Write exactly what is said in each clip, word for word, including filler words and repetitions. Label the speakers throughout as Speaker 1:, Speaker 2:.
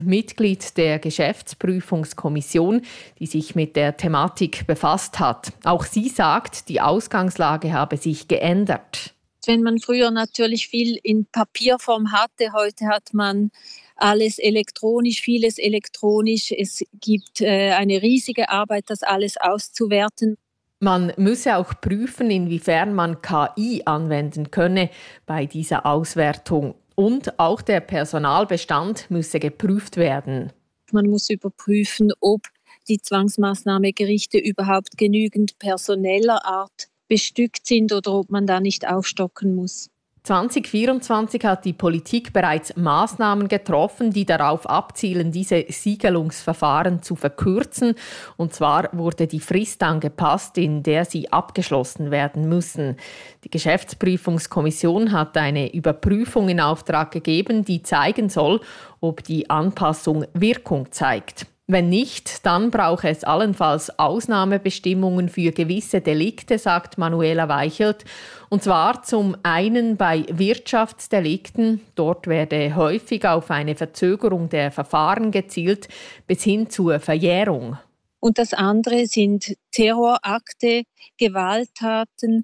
Speaker 1: Mitglied der Geschäftsprüfungskommission, die sich mit der Thematik befasst hat. Auch sie sagt, die Ausgangslage habe sich geändert.
Speaker 2: Wenn man früher natürlich viel in Papierform hatte, heute hat man alles elektronisch, vieles elektronisch. Es gibt äh, eine riesige Arbeit, das alles auszuwerten.
Speaker 1: Man müsse auch prüfen, inwiefern man K I anwenden könne bei dieser Auswertung. Und auch der Personalbestand müsse geprüft werden.
Speaker 2: Man muss überprüfen, ob die Zwangsmaßnahmegerichte überhaupt genügend personeller Art bestückt sind oder ob man da nicht aufstocken muss.
Speaker 1: zwanzig vierundzwanzig hat die Politik bereits Maßnahmen getroffen, die darauf abzielen, diese Siegelungsverfahren zu verkürzen. Und zwar wurde die Frist angepasst, in der sie abgeschlossen werden müssen. Die Geschäftsprüfungskommission hat eine Überprüfung in Auftrag gegeben, die zeigen soll, ob die Anpassung Wirkung zeigt. Wenn nicht, dann brauche es allenfalls Ausnahmebestimmungen für gewisse Delikte, sagt Manuela Weichelt. Und zwar zum einen bei Wirtschaftsdelikten. Dort werde häufig auf eine Verzögerung der Verfahren gezielt, bis hin zur Verjährung.
Speaker 2: Und das andere sind Terrorakte, Gewalttaten,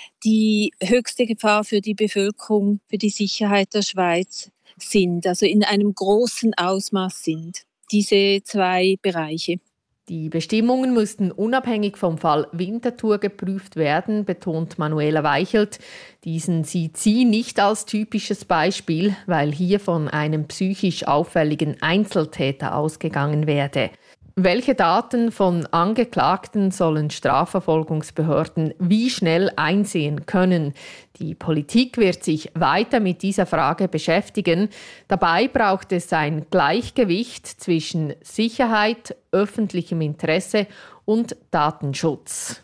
Speaker 2: die höchste Gefahr für die Bevölkerung, für die Sicherheit der Schweiz sind, also in einem großen Ausmaß sind. Diese zwei Bereiche.
Speaker 1: Die Bestimmungen müssten unabhängig vom Fall Winterthur geprüft werden, betont Manuela Weichelt. Diesen sieht sie nicht als typisches Beispiel, weil hier von einem psychisch auffälligen Einzeltäter ausgegangen werde. Welche Daten von Angeklagten sollen Strafverfolgungsbehörden wie schnell einsehen können? Die Politik wird sich weiter mit dieser Frage beschäftigen. Dabei braucht es ein Gleichgewicht zwischen Sicherheit, öffentlichem Interesse und Datenschutz.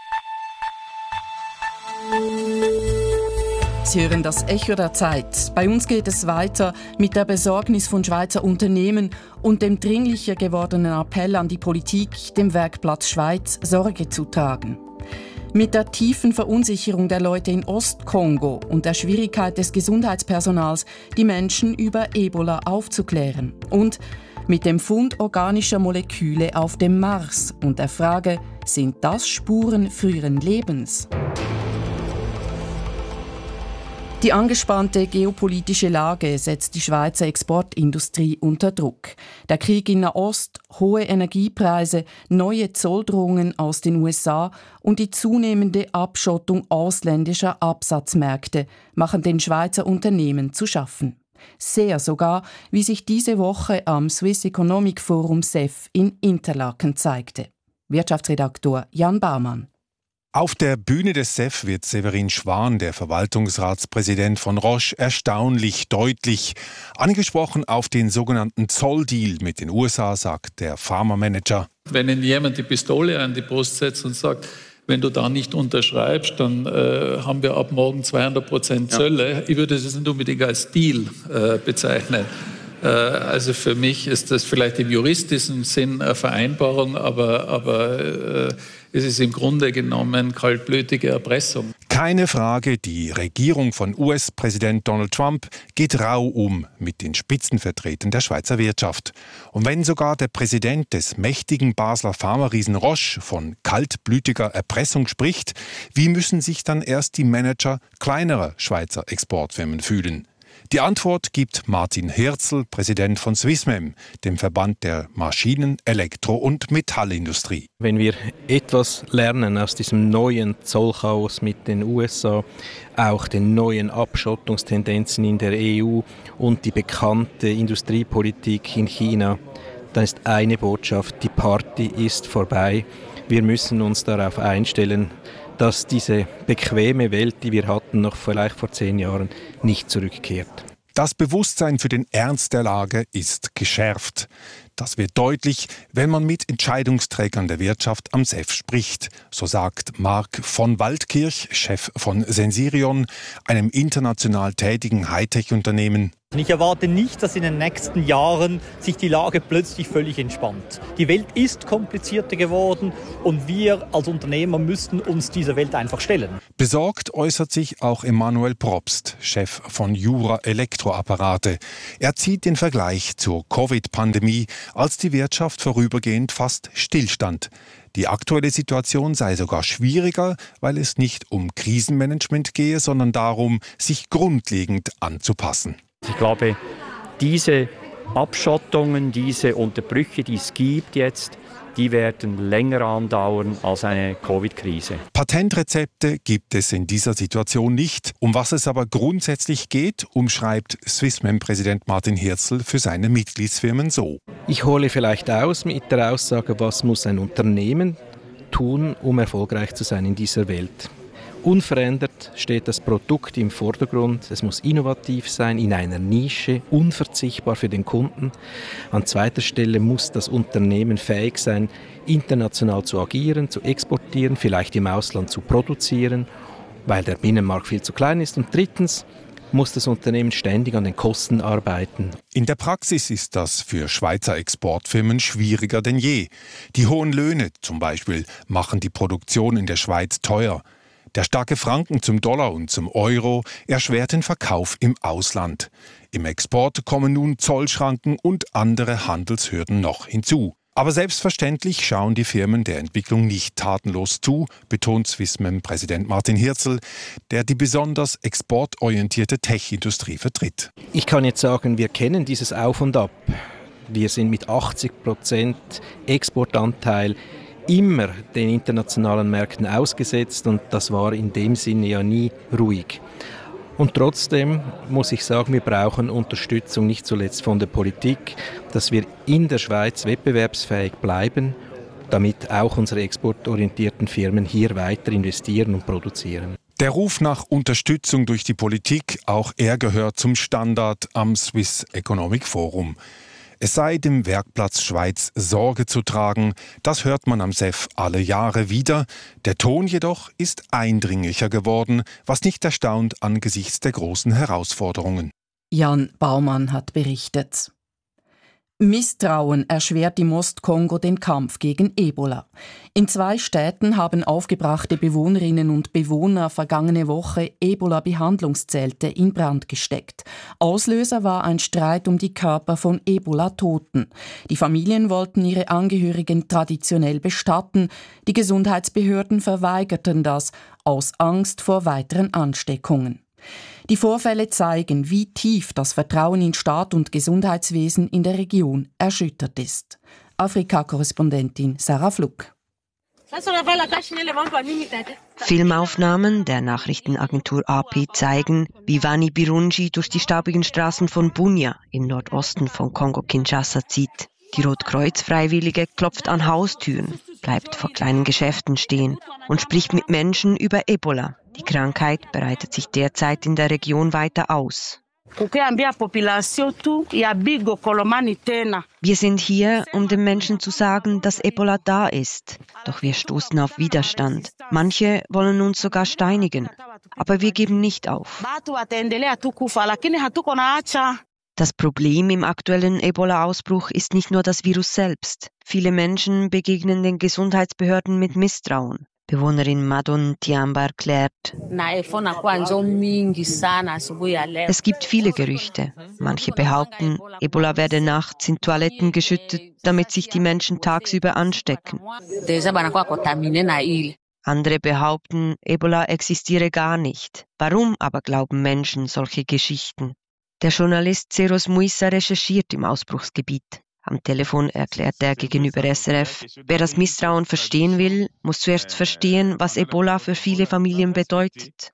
Speaker 3: Sie hören das Echo der Zeit. Bei uns geht es weiter mit der Besorgnis von Schweizer Unternehmen und dem dringlicher gewordenen Appell an die Politik, dem Werkplatz Schweiz Sorge zu tragen. Mit der tiefen Verunsicherung der Leute in Ostkongo und der Schwierigkeit des Gesundheitspersonals, die Menschen über Ebola aufzuklären. Und mit dem Fund organischer Moleküle auf dem Mars und der Frage, sind das Spuren früheren Lebens? Die angespannte geopolitische Lage setzt die Schweizer Exportindustrie unter Druck. Der Krieg in Nahost, hohe Energiepreise, neue Zolldrohungen aus den U S A und die zunehmende Abschottung ausländischer Absatzmärkte machen den Schweizer Unternehmen zu schaffen. Sehr sogar, wie sich diese Woche am Swiss Economic Forum S E F in Interlaken zeigte. Wirtschaftsredaktor Jan Baumann.
Speaker 4: Auf der Bühne des S E F wird Severin Schwan, der Verwaltungsratspräsident von Roche, erstaunlich deutlich. Angesprochen auf den sogenannten Zolldeal mit den U S A, sagt der Pharma-Manager.
Speaker 5: Wenn Ihnen jemand die Pistole an die Brust setzt und sagt, wenn du da nicht unterschreibst, dann äh, haben wir ab morgen zweihundert Prozent Zölle. Ja. Ich würde das nicht unbedingt als Deal äh, bezeichnen. Äh, also für mich ist das vielleicht im juristischen Sinn eine Vereinbarung, aber, aber äh, es ist im Grunde genommen kaltblütige Erpressung.
Speaker 4: Keine Frage, die Regierung von U S-Präsident Donald Trump geht rau um mit den Spitzenvertretern der Schweizer Wirtschaft. Und wenn sogar der Präsident des mächtigen Basler Pharma-Riesen Roche von kaltblütiger Erpressung spricht, wie müssen sich dann erst die Manager kleinerer Schweizer Exportfirmen fühlen? Die Antwort gibt Martin Hirzel, Präsident von Swissmem, dem Verband der Maschinen-, Elektro- und Metallindustrie.
Speaker 6: Wenn wir etwas lernen aus diesem neuen Zollchaos mit den U S A, auch den neuen Abschottungstendenzen in der E U und die bekannte Industriepolitik in China, dann ist eine Botschaft: Die Party ist vorbei. Wir müssen uns darauf einstellen, dass diese bequeme Welt, die wir hatten, noch vielleicht vor zehn Jahren, nicht zurückkehrt.
Speaker 4: Das Bewusstsein für den Ernst der Lage ist geschärft. Das wird deutlich, wenn man mit Entscheidungsträgern der Wirtschaft am S E F spricht, so sagt Marc von Waldkirch, Chef von Sensirion, einem international tätigen Hightech-Unternehmen.
Speaker 7: Ich erwarte nicht, dass in den nächsten Jahren sich die Lage plötzlich völlig entspannt. Die Welt ist komplizierter geworden und wir als Unternehmer müssen uns dieser Welt einfach stellen.
Speaker 4: Besorgt äußert sich auch Emanuel Probst, Chef von Jura Elektroapparate. Er zieht den Vergleich zur Covid-Pandemie, als die Wirtschaft vorübergehend fast stillstand. Die aktuelle Situation sei sogar schwieriger, weil es nicht um Krisenmanagement gehe, sondern darum, sich grundlegend anzupassen.
Speaker 8: Ich glaube, diese Abschottungen, diese Unterbrüche, die es gibt jetzt, die werden länger andauern als eine Covid-Krise.
Speaker 4: Patentrezepte gibt es in dieser Situation nicht. Um was es aber grundsätzlich geht, umschreibt Swissmem-Präsident Martin Hirzel für seine Mitgliedsfirmen so.
Speaker 6: Ich hole vielleicht aus mit der Aussage, was muss ein Unternehmen tun, um erfolgreich zu sein in dieser Welt. Unverändert steht das Produkt im Vordergrund. Es muss innovativ sein, in einer Nische, unverzichtbar für den Kunden. An zweiter Stelle muss das Unternehmen fähig sein, international zu agieren, zu exportieren, vielleicht im Ausland zu produzieren, weil der Binnenmarkt viel zu klein ist. Und drittens muss das Unternehmen ständig an den Kosten arbeiten.
Speaker 4: In der Praxis ist das für Schweizer Exportfirmen schwieriger denn je. Die hohen Löhne zum Beispiel machen die Produktion in der Schweiz teuer. Der starke Franken zum Dollar und zum Euro erschwert den Verkauf im Ausland. Im Export kommen nun Zollschranken und andere Handelshürden noch hinzu. Aber selbstverständlich schauen die Firmen der Entwicklung nicht tatenlos zu, betont Swissmem-Präsident Martin Hirzel, der die besonders exportorientierte Tech-Industrie vertritt.
Speaker 6: Ich kann jetzt sagen, wir kennen dieses Auf und Ab. Wir sind mit achtzig Prozent Exportanteil immer den internationalen Märkten ausgesetzt und das war in dem Sinne ja nie ruhig. Und trotzdem muss ich sagen, wir brauchen Unterstützung, nicht zuletzt von der Politik, dass wir in der Schweiz wettbewerbsfähig bleiben, damit auch unsere exportorientierten Firmen hier weiter investieren und produzieren.
Speaker 4: Der Ruf nach Unterstützung durch die Politik, auch er gehört zum Standard am Swiss Economic Forum. Es sei dem Werkplatz Schweiz Sorge zu tragen, das hört man am S E F alle Jahre wieder. Der Ton jedoch ist eindringlicher geworden, was nicht erstaunt angesichts der großen Herausforderungen.
Speaker 3: Jan Baumann hat berichtet. Misstrauen erschwert im Ostkongo den Kampf gegen Ebola. In zwei Städten haben aufgebrachte Bewohnerinnen und Bewohner vergangene Woche Ebola-Behandlungszelte in Brand gesteckt. Auslöser war ein Streit um die Körper von Ebola-Toten. Die Familien wollten ihre Angehörigen traditionell bestatten. Die Gesundheitsbehörden verweigerten das aus Angst vor weiteren Ansteckungen. Die Vorfälle zeigen, wie tief das Vertrauen in Staat und Gesundheitswesen in der Region erschüttert ist. Afrika-Korrespondentin Sarah Fluck.
Speaker 9: Filmaufnahmen der Nachrichtenagentur A P zeigen, wie Wani Birungi durch die staubigen Straßen von Bunia im Nordosten von Kongo-Kinshasa zieht. Die Rotkreuz-Freiwillige klopft an Haustüren, bleibt vor kleinen Geschäften stehen und spricht mit Menschen über Ebola. Die Krankheit breitet sich derzeit in der Region weiter aus. Wir sind hier, um den Menschen zu sagen, dass Ebola da ist. Doch wir stoßen auf Widerstand. Manche wollen uns sogar steinigen. Aber wir geben nicht auf. Das Problem im aktuellen Ebola-Ausbruch ist nicht nur das Virus selbst. Viele Menschen begegnen den Gesundheitsbehörden mit Misstrauen. Bewohnerin Madon Tiamba erklärt: Es gibt viele Gerüchte. Manche behaupten, Ebola werde nachts in Toiletten geschüttet, damit sich die Menschen tagsüber anstecken. Andere behaupten, Ebola existiere gar nicht. Warum aber glauben Menschen solche Geschichten? Der Journalist Seros Muissa recherchiert im Ausbruchsgebiet. Am Telefon erklärt er gegenüber S R F, wer das Misstrauen verstehen will, muss zuerst verstehen, was Ebola für viele Familien bedeutet.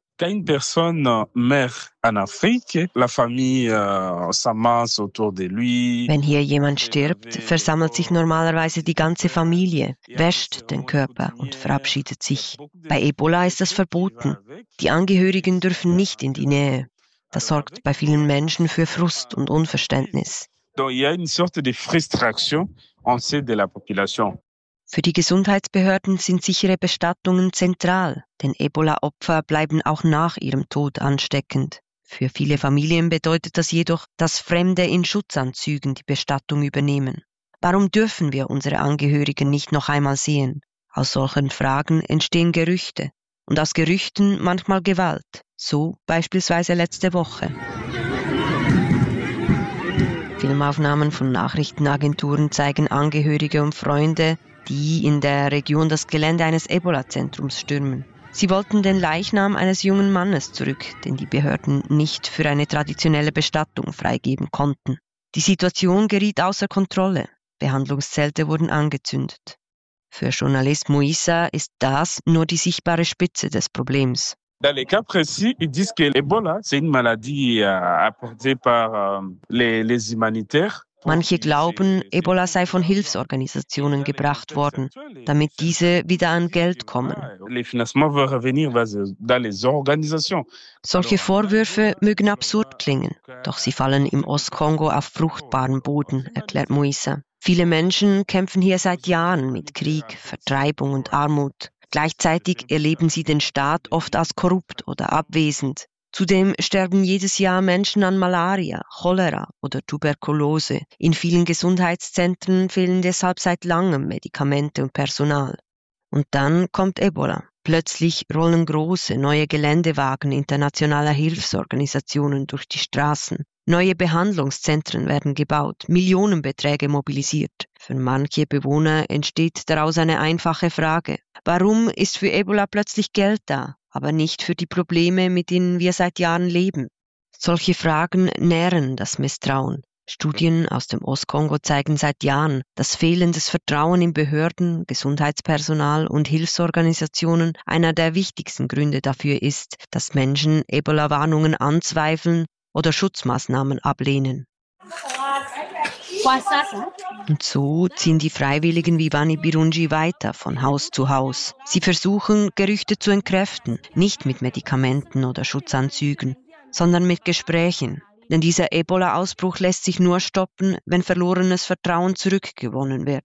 Speaker 9: Wenn hier jemand stirbt, versammelt sich normalerweise die ganze Familie, wäscht den Körper und verabschiedet sich. Bei Ebola ist das verboten. Die Angehörigen dürfen nicht in die Nähe. Das sorgt bei vielen Menschen für Frust und Unverständnis.
Speaker 10: Donc il y a une sorte de frustration en sein de la population.
Speaker 9: Für die Gesundheitsbehörden sind sichere Bestattungen zentral, denn Ebola-Opfer bleiben auch nach ihrem Tod ansteckend. Für viele Familien bedeutet das jedoch, dass Fremde in Schutzanzügen die Bestattung übernehmen. Warum dürfen wir unsere Angehörigen nicht noch einmal sehen? Aus solchen Fragen entstehen Gerüchte und aus Gerüchten manchmal Gewalt, so beispielsweise letzte Woche. Filmaufnahmen von Nachrichtenagenturen zeigen Angehörige und Freunde, die in der Region das Gelände eines Ebola-Zentrums stürmen. Sie wollten den Leichnam eines jungen Mannes zurück, den die Behörden nicht für eine traditionelle Bestattung freigeben konnten. Die Situation geriet außer Kontrolle. Behandlungszelte wurden angezündet. Für Journalist Moïssa ist das nur die sichtbare Spitze des Problems.
Speaker 10: Dans les cas précis, ils disent que l'Ebola, c'est une maladie apportée par les, les humanitaires.
Speaker 9: Manche glauben, Ebola sei von Hilfsorganisationen gebracht worden, damit diese wieder an Geld kommen. Solche Vorwürfe mögen absurd klingen, doch sie fallen im Ostkongo auf fruchtbaren Boden, erklärt Moïssa. Viele Menschen kämpfen hier seit Jahren mit Krieg, Vertreibung und Armut. Gleichzeitig erleben sie den Staat oft als korrupt oder abwesend. Zudem sterben jedes Jahr Menschen an Malaria, Cholera oder Tuberkulose. In vielen Gesundheitszentren fehlen deshalb seit langem Medikamente und Personal. Und dann kommt Ebola. Plötzlich rollen große, neue Geländewagen internationaler Hilfsorganisationen durch die Straßen. Neue Behandlungszentren werden gebaut, Millionenbeträge mobilisiert. Für manche Bewohner entsteht daraus eine einfache Frage. Warum ist für Ebola plötzlich Geld da, aber nicht für die Probleme, mit denen wir seit Jahren leben? Solche Fragen nähren das Misstrauen. Studien aus dem Ostkongo zeigen seit Jahren, dass fehlendes Vertrauen in Behörden, Gesundheitspersonal und Hilfsorganisationen einer der wichtigsten Gründe dafür ist, dass Menschen Ebola-Warnungen anzweifeln oder Schutzmaßnahmen ablehnen. Und so ziehen die Freiwilligen wie Vani Birungi weiter von Haus zu Haus. Sie versuchen, Gerüchte zu entkräften, nicht mit Medikamenten oder Schutzanzügen, sondern mit Gesprächen. Denn dieser Ebola-Ausbruch lässt sich nur stoppen, wenn verlorenes Vertrauen zurückgewonnen wird.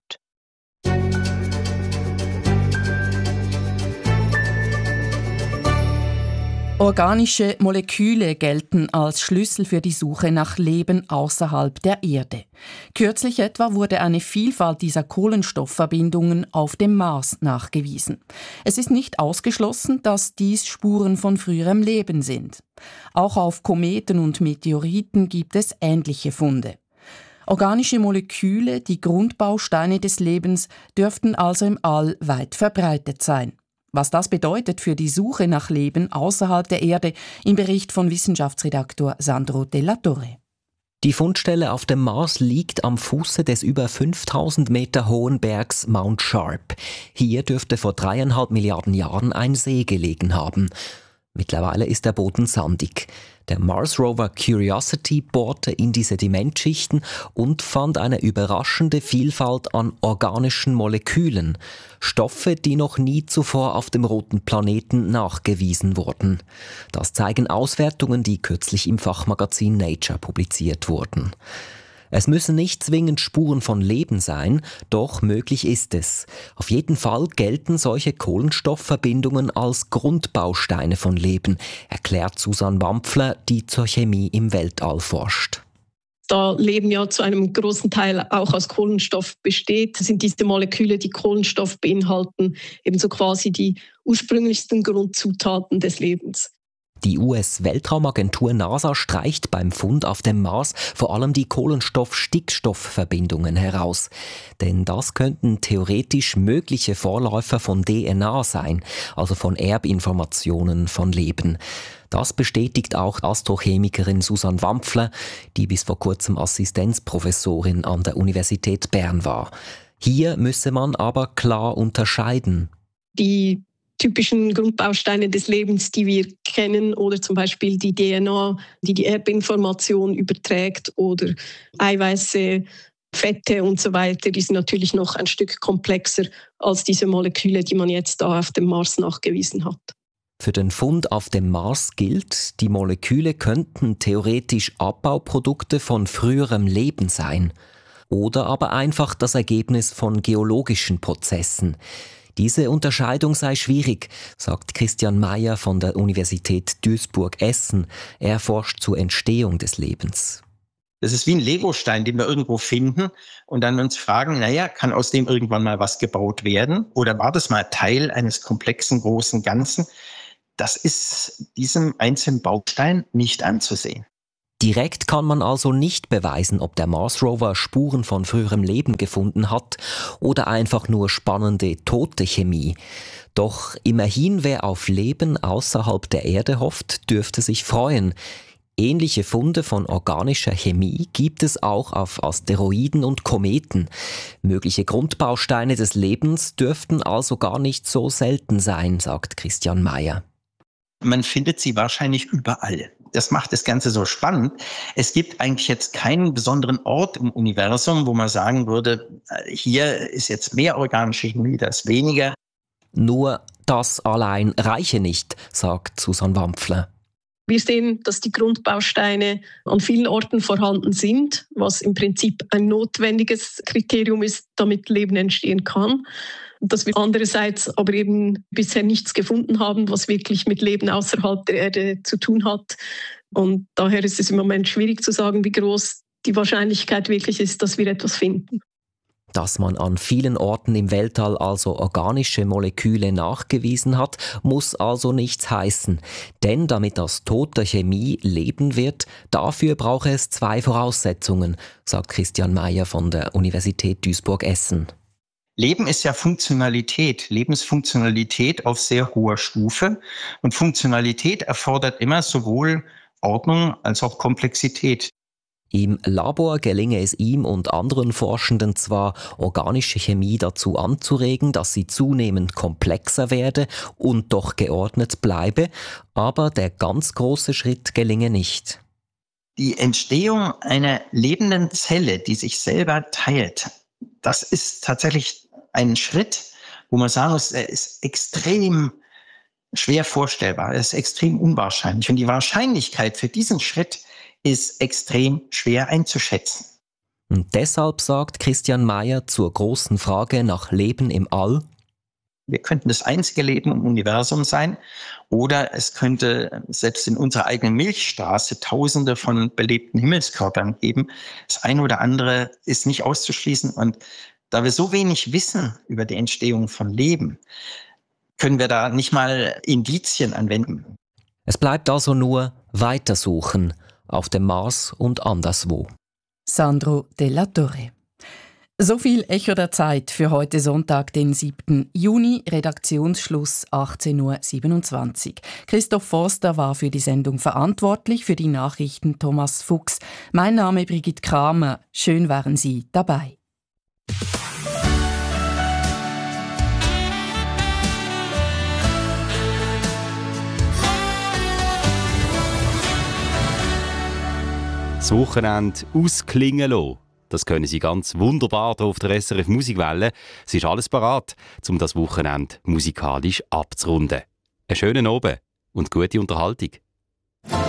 Speaker 3: Organische Moleküle gelten als Schlüssel für die Suche nach Leben außerhalb der Erde. Kürzlich etwa wurde eine Vielfalt dieser Kohlenstoffverbindungen auf dem Mars nachgewiesen. Es ist nicht ausgeschlossen, dass dies Spuren von früherem Leben sind. Auch auf Kometen und Meteoriten gibt es ähnliche Funde. Organische Moleküle, die Grundbausteine des Lebens, dürften also im All weit verbreitet sein. Was das bedeutet für die Suche nach Leben außerhalb der Erde, im Bericht von Wissenschaftsredaktor Sandro Della Torre.
Speaker 11: Die Fundstelle auf dem Mars liegt am Fuße des über fünftausend Meter hohen Bergs Mount Sharp. Hier dürfte vor dreieinhalb Milliarden Jahren ein See gelegen haben. Mittlerweile ist der Boden sandig. Der Mars Rover Curiosity bohrte in die Sedimentschichten und fand eine überraschende Vielfalt an organischen Molekülen. Stoffe, die noch nie zuvor auf dem roten Planeten nachgewiesen wurden. Das zeigen Auswertungen, die kürzlich im Fachmagazin Nature publiziert wurden. Es müssen nicht zwingend Spuren von Leben sein, doch möglich ist es. Auf jeden Fall gelten solche Kohlenstoffverbindungen als Grundbausteine von Leben, erklärt Susanne Wampfler, die zur Chemie im Weltall forscht.
Speaker 12: Da Leben ja zu einem großen Teil auch aus Kohlenstoff besteht, sind diese Moleküle, die Kohlenstoff beinhalten, ebenso quasi die ursprünglichsten Grundzutaten des Lebens.
Speaker 11: Die U S-Weltraumagentur NASA streicht beim Fund auf dem Mars vor allem die Kohlenstoff-Stickstoff-Verbindungen heraus. Denn das könnten theoretisch mögliche Vorläufer von D N A sein, also von Erbinformationen von Leben. Das bestätigt auch Astrochemikerin Susanne Wampfler, die bis vor kurzem Assistenzprofessorin an der Universität Bern war. Hier müsse man aber klar unterscheiden.
Speaker 12: Die typischen Grundbausteine des Lebens, die wir kennen, oder zum Beispiel die D N A, die die Erbinformation überträgt, oder Eiweiße, Fette und so weiter, die sind natürlich noch ein Stück komplexer als diese Moleküle, die man jetzt da auf dem Mars nachgewiesen hat.
Speaker 11: Für den Fund auf dem Mars gilt, die Moleküle könnten theoretisch Abbauprodukte von früherem Leben sein. Oder aber einfach das Ergebnis von geologischen Prozessen. Diese Unterscheidung sei schwierig, sagt Christian Mayer von der Universität Duisburg-Essen. Er forscht zur Entstehung des Lebens.
Speaker 13: Das ist wie ein Legostein, den wir irgendwo finden und dann uns fragen, naja, kann aus dem irgendwann mal was gebaut werden? Oder war das mal Teil eines komplexen, großen Ganzen? Das ist diesem einzelnen Baustein nicht anzusehen.
Speaker 11: Direkt kann man also nicht beweisen, ob der Mars-Rover Spuren von früherem Leben gefunden hat oder einfach nur spannende tote Chemie. Doch immerhin, wer auf Leben außerhalb der Erde hofft, dürfte sich freuen. Ähnliche Funde von organischer Chemie gibt es auch auf Asteroiden und Kometen. Mögliche Grundbausteine des Lebens dürften also gar nicht so selten sein, sagt Christian Mayer.
Speaker 13: Man findet sie wahrscheinlich überall. Das macht das Ganze so spannend. Es gibt eigentlich jetzt keinen besonderen Ort im Universum, wo man sagen würde, hier ist jetzt mehr organische Chemie, da ist weniger.
Speaker 11: Nur das allein reiche nicht, sagt Susanne Wampfler.
Speaker 12: Wir sehen, dass die Grundbausteine an vielen Orten vorhanden sind, was im Prinzip ein notwendiges Kriterium ist, damit Leben entstehen kann. Dass wir andererseits aber eben bisher nichts gefunden haben, was wirklich mit Leben außerhalb der Erde zu tun hat. Und daher ist es im Moment schwierig zu sagen, wie groß die Wahrscheinlichkeit wirklich ist, dass wir etwas finden.
Speaker 11: Dass man an vielen Orten im Weltall also organische Moleküle nachgewiesen hat, muss also nichts heißen. Denn damit aus toter Chemie Leben wird, dafür brauche es zwei Voraussetzungen, sagt Christian Mayer von der Universität Duisburg-Essen.
Speaker 13: Leben ist ja Funktionalität, Lebensfunktionalität auf sehr hoher Stufe. Und Funktionalität erfordert immer sowohl Ordnung als auch Komplexität.
Speaker 11: Im Labor gelinge es ihm und anderen Forschenden zwar, organische Chemie dazu anzuregen, dass sie zunehmend komplexer werde und doch geordnet bleibe, aber der ganz große Schritt gelinge nicht.
Speaker 13: Die Entstehung einer lebenden Zelle, die sich selber teilt, das ist tatsächlich ein Schritt, wo man sagen muss, er ist extrem schwer vorstellbar, er ist extrem unwahrscheinlich. Und die Wahrscheinlichkeit für diesen Schritt ist extrem schwer einzuschätzen.
Speaker 11: Und deshalb sagt Christian Mayer zur großen Frage nach Leben im All:
Speaker 13: Wir könnten das einzige Leben im Universum sein oder es könnte selbst in unserer eigenen Milchstraße Tausende von belebten Himmelskörpern geben. Das eine oder andere ist nicht auszuschließen und da wir so wenig wissen über die Entstehung von Leben, können wir da nicht mal Indizien anwenden.
Speaker 11: Es bleibt also nur weitersuchen auf dem Mars und anderswo.
Speaker 3: Sandro Della Torre. So viel Echo der Zeit für heute Sonntag, den siebten Juni, Redaktionsschluss achtzehn Uhr siebenundzwanzig. Christoph Forster war für die Sendung verantwortlich, für die Nachrichten Thomas Fuchs. Mein Name Brigitte Kramer. Schön waren Sie dabei.
Speaker 14: Das Wochenende ausklingen lassen. Das können Sie ganz wunderbar hier auf der S R F Musikwelle. Es ist alles parat, um das Wochenende musikalisch abzurunden. Einen schönen Abend und gute Unterhaltung.